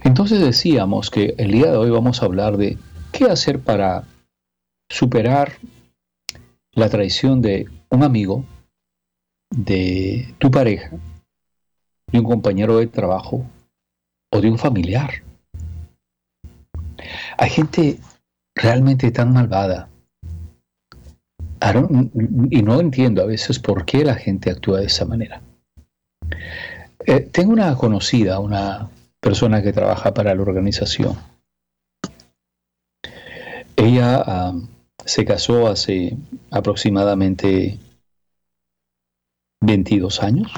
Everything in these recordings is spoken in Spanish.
Entonces decíamos que el día de hoy vamos a hablar de qué hacer para superar la traición de un amigo, de tu pareja, de un compañero de trabajo o de un familiar. Hay gente realmente tan malvada. Y no entiendo a veces por qué la gente actúa de esa manera. Tengo una conocida, una persona que trabaja para la organización. Ella se casó hace aproximadamente 22 años.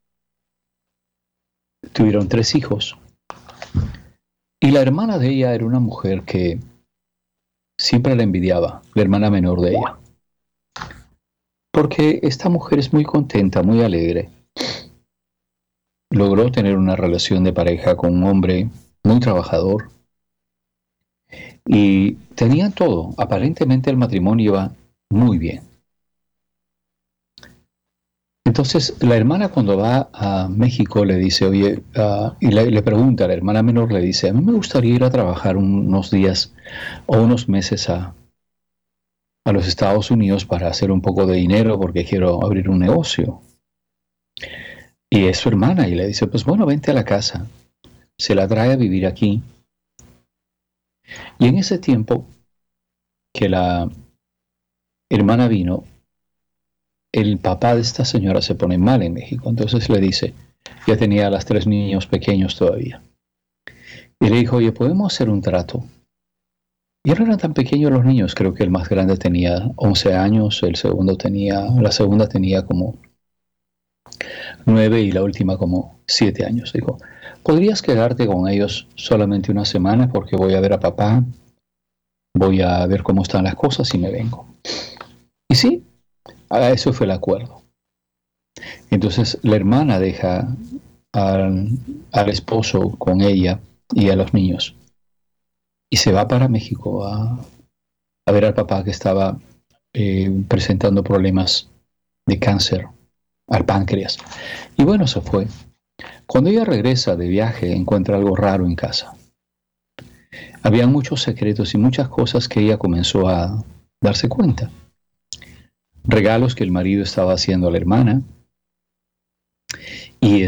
Tuvieron 3 hijos. Y la hermana de ella era una mujer que siempre la envidiaba, la hermana menor de ella. Porque esta mujer es muy contenta, muy alegre. Logró tener una relación de pareja con un hombre muy trabajador. Y tenían todo. Aparentemente el matrimonio iba muy bien. Entonces la hermana cuando va a México le dice, oye, y le pregunta a la hermana menor, le dice, a mí me gustaría ir a trabajar unos días o unos meses a los Estados Unidos para hacer un poco de dinero porque quiero abrir un negocio. Y es su hermana y le dice, pues bueno, vente a la casa. Se la trae a vivir aquí. Y en ese tiempo que la hermana vino, el papá de esta señora se pone mal en México. Entonces le dice, ya tenía a los 3 niños pequeños todavía. Y le dijo, oye, ¿podemos hacer un trato? Y no eran tan pequeños los niños, creo que el más grande tenía 11 años, la segunda tenía como 9 y la última como 7 años. Dijo, ¿podrías quedarte con ellos solamente una semana? Porque voy a ver a papá, voy a ver cómo están las cosas y me vengo. Y sí, eso fue el acuerdo. Entonces la hermana deja al esposo con ella y a los niños y se va para México a ver al papá que estaba presentando problemas de cáncer al páncreas. Y bueno, se fue. Cuando ella regresa de viaje encuentra algo raro en casa. Había muchos secretos y muchas cosas que ella comenzó a darse cuenta. Regalos que el marido estaba haciendo a la hermana y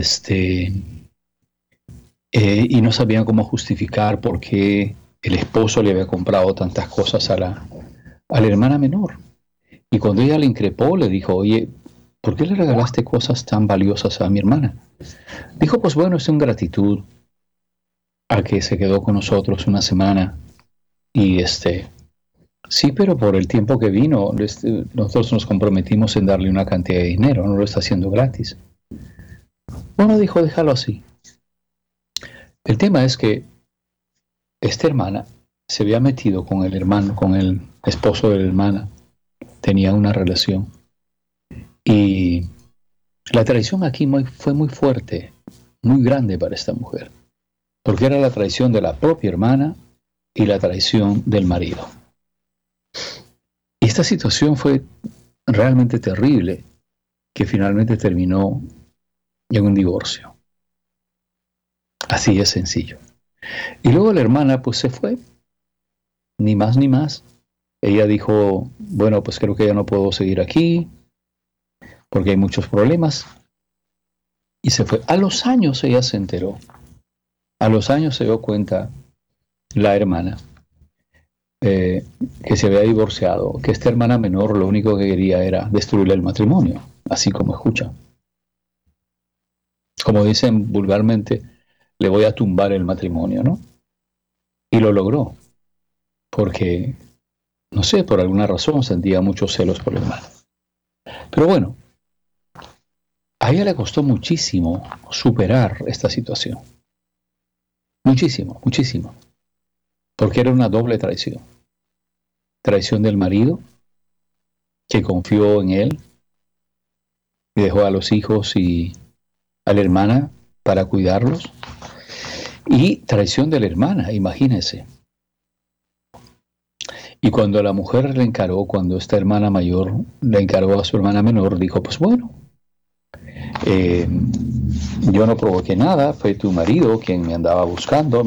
y no sabían cómo justificar por qué el esposo le había comprado tantas cosas a la hermana menor. Y cuando ella le increpó, le dijo, oye, ¿por qué le regalaste cosas tan valiosas a mi hermana? Dijo, pues bueno, es en gratitud a que se quedó con nosotros una semana y sí, pero por el tiempo que vino, nosotros nos comprometimos en darle una cantidad de dinero, no lo está haciendo gratis. Bueno, dijo, déjalo así. El tema es que esta hermana se había metido con el hermano, con el esposo de la hermana, tenía una relación. Y la traición aquí fue muy fuerte, muy grande para esta mujer, porque era la traición de la propia hermana y la traición del marido. Y esta situación fue realmente terrible, que finalmente terminó en un divorcio. Así es sencillo. Y luego la hermana pues se fue, ni más ni más. Ella dijo, bueno, pues creo que ya no puedo seguir aquí, porque hay muchos problemas. Y se fue. A los años ella se enteró. A los años se dio cuenta la hermana que se había divorciado, que esta hermana menor lo único que quería era destruirle el matrimonio, así como escuchan. Como dicen vulgarmente, le voy a tumbar el matrimonio, ¿no? Y lo logró, porque, no sé, por alguna razón sentía muchos celos por la hermana. Pero bueno, a ella le costó muchísimo superar esta situación. Muchísimo, muchísimo. Porque era una doble traición. Traición del marido, que confió en él y dejó a los hijos y a la hermana para cuidarlos. Y traición de la hermana, imagínense. Y cuando la mujer le encaró, cuando esta hermana mayor le encargó a su hermana menor, dijo, pues bueno, yo no provoqué nada, fue tu marido quien me andaba buscando,